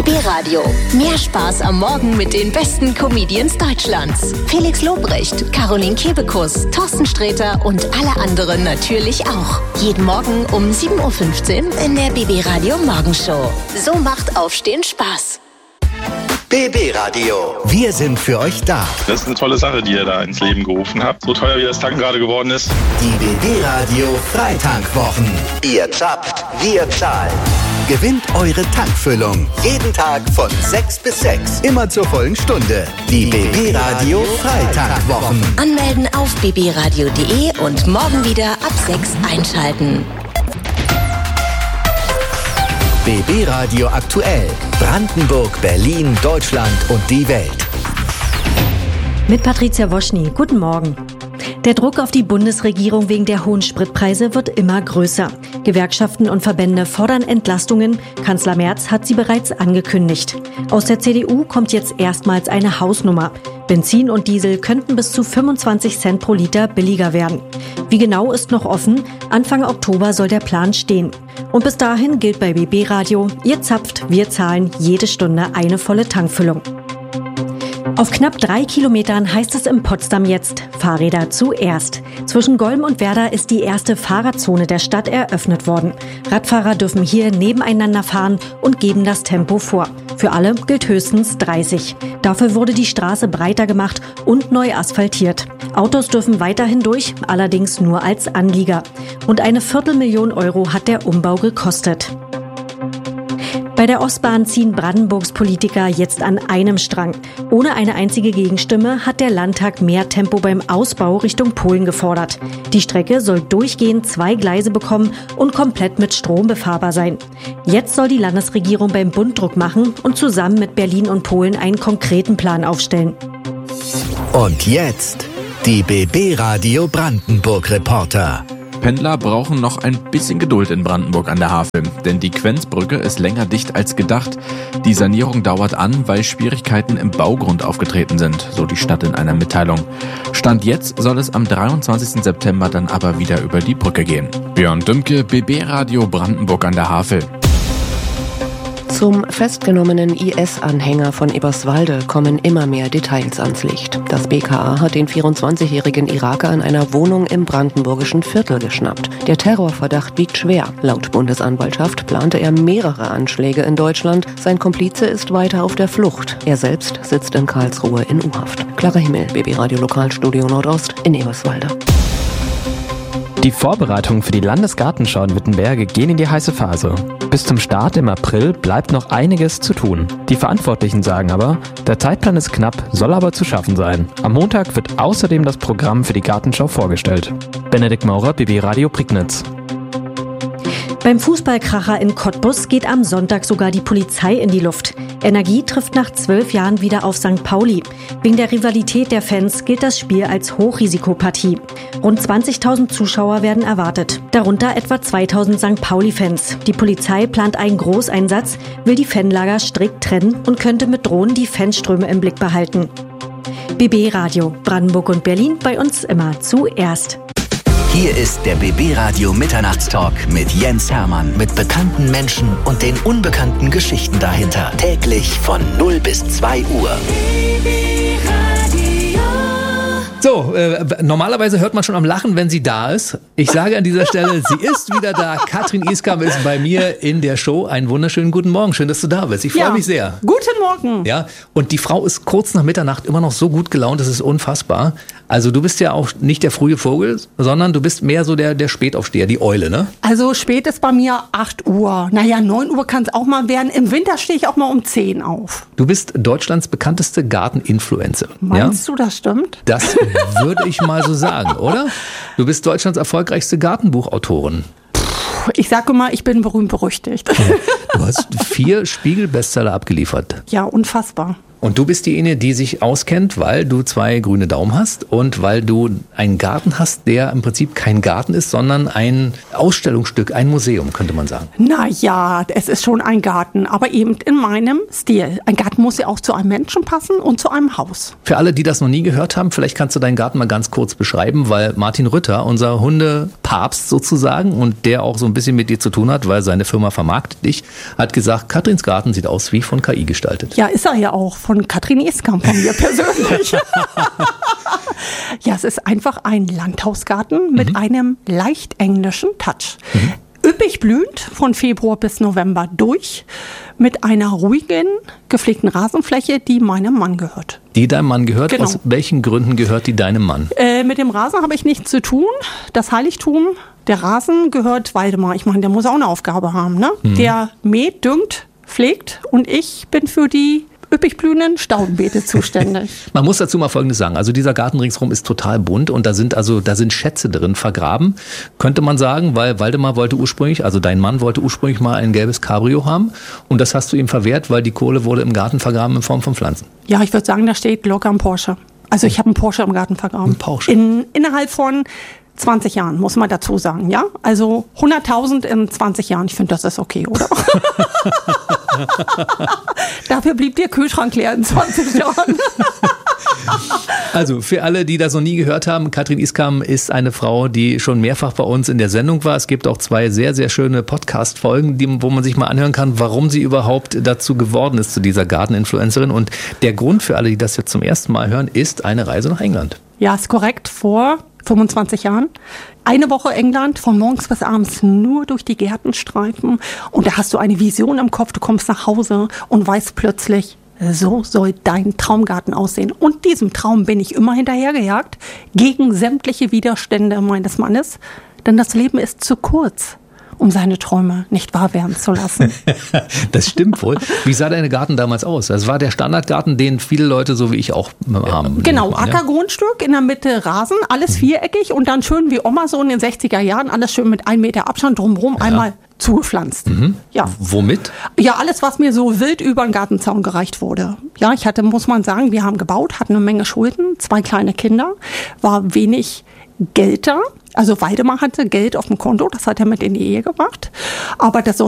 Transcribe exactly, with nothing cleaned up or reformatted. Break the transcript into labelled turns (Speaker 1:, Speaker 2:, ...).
Speaker 1: B B Radio. Mehr Spaß am Morgen mit den besten Comedians Deutschlands. Felix Lobrecht, Caroline Kebekus, Thorsten Sträter und alle anderen natürlich auch. Jeden Morgen um sieben Uhr fünfzehn in der B B Radio Morgenshow. So macht Aufstehen Spaß.
Speaker 2: B B Radio. Wir sind für euch da.
Speaker 3: Das ist eine tolle Sache, die ihr da ins Leben gerufen habt. So teuer wie das Tanken gerade geworden ist.
Speaker 2: Die B B Radio Freitankwochen. Ihr zapft, wir zahlen. Gewinnt eure Tankfüllung. Jeden Tag von sechs bis sechs. Immer zur vollen Stunde. Die B B Radio Freitankwochen.
Speaker 1: Anmelden auf b b radio punkt d e und morgen wieder ab sechs einschalten.
Speaker 2: B B Radio aktuell. Brandenburg, Berlin, Deutschland und die Welt.
Speaker 4: Mit Patricia Woschny. Guten Morgen. Der Druck auf die Bundesregierung wegen der hohen Spritpreise wird immer größer. Gewerkschaften und Verbände fordern Entlastungen. Kanzler Merz hat sie bereits angekündigt. Aus der C D U kommt jetzt erstmals eine Hausnummer. Benzin und Diesel könnten bis zu fünfundzwanzig Cent pro Liter billiger werden. Wie genau ist noch offen. Anfang Oktober soll der Plan stehen. Und bis dahin gilt bei B B Radio, ihr zapft, wir zahlen jede Stunde eine volle Tankfüllung. Auf knapp drei Kilometern heißt es in Potsdam jetzt Fahrräder zuerst. Zwischen Golm und Werder ist die erste Fahrradzone der Stadt eröffnet worden. Radfahrer dürfen hier nebeneinander fahren und geben das Tempo vor. Für alle gilt höchstens dreißig. Dafür wurde die Straße breiter gemacht und neu asphaltiert. Autos dürfen weiterhin durch, allerdings nur als Anlieger. Und eine Viertelmillion Euro hat der Umbau gekostet. Bei der Ostbahn ziehen Brandenburgs Politiker jetzt an einem Strang. Ohne eine einzige Gegenstimme hat der Landtag mehr Tempo beim Ausbau Richtung Polen gefordert. Die Strecke soll durchgehend zwei Gleise bekommen und komplett mit Strom befahrbar sein. Jetzt soll die Landesregierung beim Bund Druck machen und zusammen mit Berlin und Polen einen konkreten Plan aufstellen.
Speaker 2: Und jetzt die B B Radio Brandenburg Reporter.
Speaker 5: Pendler brauchen noch ein bisschen Geduld in Brandenburg an der Havel, denn die Quenzbrücke ist länger dicht als gedacht. Die Sanierung dauert an, weil Schwierigkeiten im Baugrund aufgetreten sind, so die Stadt in einer Mitteilung. Stand jetzt soll es am dreiundzwanzigsten September dann aber wieder über die Brücke gehen. Björn Dümke, B B Radio Brandenburg an der Havel.
Speaker 6: Zum festgenommenen I S-Anhänger von Eberswalde kommen immer mehr Details ans Licht. Das B K A hat den vierundzwanzigjährigen Iraker an einer Wohnung im brandenburgischen Viertel geschnappt. Der Terrorverdacht wiegt schwer. Laut Bundesanwaltschaft plante er mehrere Anschläge in Deutschland. Sein Komplize ist weiter auf der Flucht. Er selbst sitzt in Karlsruhe in U-Haft. Clara Himmel, B B Radio Lokalstudio Nordost in Eberswalde.
Speaker 7: Die Vorbereitungen für die Landesgartenschau in Wittenberge gehen in die heiße Phase. Bis zum Start im April bleibt noch einiges zu tun. Die Verantwortlichen sagen aber, der Zeitplan ist knapp, soll aber zu schaffen sein. Am Montag wird außerdem das Programm für die Gartenschau vorgestellt. Benedikt Maurer, B B Radio Prignitz.
Speaker 4: Beim Fußballkracher in Cottbus geht am Sonntag sogar die Polizei in die Luft. Energie trifft nach zwölf Jahren wieder auf Sankt Pauli. Wegen der Rivalität der Fans gilt das Spiel als Hochrisikopartie. Rund zwanzigtausend Zuschauer werden erwartet, darunter etwa zweitausend Sankt Pauli-Fans. Die Polizei plant einen Großeinsatz, will die Fanlager strikt trennen und könnte mit Drohnen die Fanströme im Blick behalten. B B Radio, Brandenburg und Berlin, bei uns immer zuerst.
Speaker 2: Hier ist der B B Radio Mitternachtstalk mit Jens Hermann, mit bekannten Menschen und den unbekannten Geschichten dahinter. Täglich von null bis zwei Uhr.
Speaker 8: So, äh, normalerweise hört man schon am Lachen, wenn sie da ist. Ich sage an dieser Stelle, sie ist wieder da. Katrin Iskam ist bei mir in der Show. Einen wunderschönen guten Morgen. Schön, dass du da bist. Ich freue
Speaker 9: ja.
Speaker 8: mich sehr.
Speaker 9: Guten Morgen.
Speaker 8: Ja, und die Frau ist kurz nach Mitternacht immer noch so gut gelaunt, das ist unfassbar. Also du bist ja auch nicht der frühe Vogel, sondern du bist mehr so der, der Spätaufsteher, die Eule, ne?
Speaker 9: Also spät ist bei mir acht Uhr. Naja, neun Uhr kann es auch mal werden. Im Winter stehe ich auch mal um zehn auf.
Speaker 8: Du bist Deutschlands bekannteste Garteninfluencer.
Speaker 9: Meinst
Speaker 8: ja?
Speaker 9: du, das stimmt?
Speaker 8: Das würde ich mal so sagen, oder? Du bist Deutschlands erfolgreichste Gartenbuchautorin.
Speaker 9: Ich sage immer, ich bin berühmt berüchtigt.
Speaker 8: Du hast vier Spiegel-Bestseller abgeliefert.
Speaker 9: Ja, unfassbar.
Speaker 8: Und du bist diejenige, die sich auskennt, weil du zwei grüne Daumen hast und weil du einen Garten hast, der im Prinzip kein Garten ist, sondern ein Ausstellungsstück, ein Museum, könnte man sagen.
Speaker 9: Na ja, es ist schon ein Garten, aber eben in meinem Stil. Ein Garten muss ja auch zu einem Menschen passen und zu einem Haus.
Speaker 8: Für alle, die das noch nie gehört haben, vielleicht kannst du deinen Garten mal ganz kurz beschreiben, weil Martin Rütter, unser Hundepapst sozusagen und der auch so ein bisschen mit dir zu tun hat, weil seine Firma vermarktet dich, hat gesagt, einfach, Katrins Garten sieht aus wie von K I gestaltet.
Speaker 9: Ja, ist er ja auch, von Katrin Iskamp, von mir persönlich. Ja, es ist einfach ein Landhausgarten mit mhm. einem leicht englischen Touch. Mhm. Üppig blühend von Februar bis November durch, mit einer ruhigen, gepflegten Rasenfläche, die meinem Mann gehört.
Speaker 8: Die deinem Mann gehört?
Speaker 9: Genau.
Speaker 8: Aus welchen Gründen gehört die deinem Mann?
Speaker 9: Äh, mit dem Rasen habe ich nichts zu tun. Das Heiligtum, der Rasen gehört Waldemar. Ich meine, der muss auch eine Aufgabe haben. Ne? Mhm. Der mäht, düngt, pflegt und ich bin für die üppig blühenden Staudenbeete zuständig.
Speaker 8: Man muss dazu mal Folgendes sagen. Also dieser Garten ringsherum ist total bunt und da sind also da sind Schätze drin vergraben, könnte man sagen, weil Waldemar wollte ursprünglich, also dein Mann wollte ursprünglich mal ein gelbes Cabrio haben und das hast du ihm verwehrt, weil die Kohle wurde im Garten vergraben in Form von Pflanzen.
Speaker 9: Ja, ich würde sagen, da steht locker ein Porsche. Also ich habe einen Porsche im Garten vergraben.
Speaker 8: Ein Porsche.
Speaker 9: In, innerhalb von zwanzig Jahren, muss man dazu sagen, ja? Also hunderttausend in zwanzig Jahren, ich finde, das ist okay, oder? Dafür blieb der Kühlschrank leer in zwanzig Jahren.
Speaker 8: Also für alle, die das noch nie gehört haben, Katrin Iskamp ist eine Frau, die schon mehrfach bei uns in der Sendung war. Es gibt auch zwei sehr, sehr schöne Podcast-Folgen, die, wo man sich mal anhören kann, warum sie überhaupt dazu geworden ist, zu dieser Garteninfluencerin. Und der Grund für alle, die das jetzt zum ersten Mal hören, ist eine Reise nach England.
Speaker 9: Ja, ist korrekt. Vor fünfundzwanzig Jahren. Eine Woche England, von morgens bis abends nur durch die Gärten streifen. Und da hast du eine Vision im Kopf, du kommst nach Hause und weißt plötzlich, so soll dein Traumgarten aussehen. Und diesem Traum bin ich immer hinterhergejagt, gegen sämtliche Widerstände meines Mannes. Denn das Leben ist zu kurz, um seine Träume nicht wahr werden zu lassen.
Speaker 8: Das stimmt wohl. Wie sah dein Garten damals aus? Das war der Standardgarten, den viele Leute so wie ich auch haben.
Speaker 9: Genau, Ackergrundstück, in der Mitte Rasen, alles viereckig und dann schön wie Oma so in den sechziger Jahren, alles schön mit einem Meter Abstand drumherum, ja. einmal zugepflanzt.
Speaker 8: Mhm.
Speaker 9: Ja.
Speaker 8: Womit?
Speaker 9: Ja, alles, was mir so wild über den Gartenzaun gereicht wurde. Ja, ich hatte, muss man sagen, wir haben gebaut, hatten eine Menge Schulden, zwei kleine Kinder, war wenig Geld da. Also Waldemar hatte Geld auf dem Konto, das hat er mit in die Ehe gebracht. Aber das